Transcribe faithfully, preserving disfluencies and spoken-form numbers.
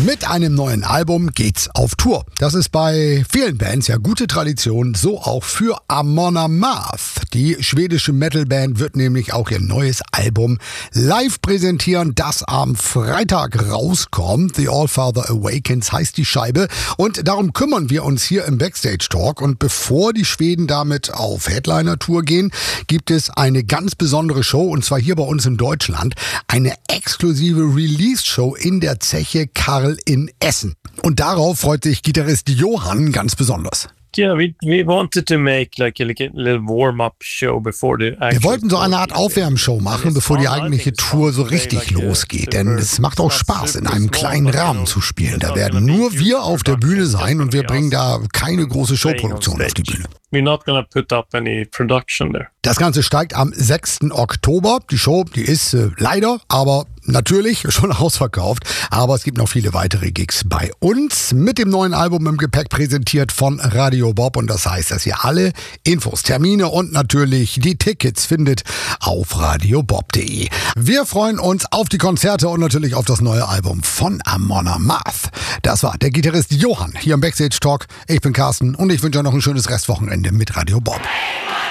Mit einem neuen Album geht's auf Tour. Das ist bei vielen Bands ja gute Tradition, so auch für Amon Amarth. Die schwedische Metalband wird nämlich auch ihr neues Album live präsentieren, das am Freitag rauskommt. The Allfather Awakens heißt die Scheibe und darum kümmern wir uns hier im Backstage Talk. Und bevor die Schweden damit auf Headliner-Tour gehen, gibt es eine ganz besondere Show und zwar hier bei uns in Deutschland. Eine exklusive Release-Show in der Zeche Karl in Essen. Und darauf freut sich Gitarrist Johan ganz besonders. Yeah, we we wanted to make like a little warm-up show before the actual. Wir wollten so eine Art Aufwärmshow machen, bevor die eigentliche Tour so richtig losgeht. Denn es macht auch Spaß, in einem kleinen Rahmen zu spielen. Da werden nur wir auf der Bühne sein und wir bringen da keine große Showproduktion auf die Bühne. We're not gonna put up any production there. Das Ganze steigt am sechsten Oktober. Die Show, die ist äh, leider, aber natürlich schon ausverkauft. Aber es gibt noch viele weitere Gigs bei uns mit dem neuen Album im Gepäck, präsentiert von Radio Bob. Und das heißt, dass ihr alle Infos, Termine und natürlich die Tickets findet auf radiobob punkt de. Wir freuen uns auf die Konzerte und natürlich auf das neue Album von Amon Amarth. Das war der Gitarrist Johan hier im Backstage Talk. Ich bin Carsten und ich wünsche euch noch ein schönes Restwochenende mit Radio Bob.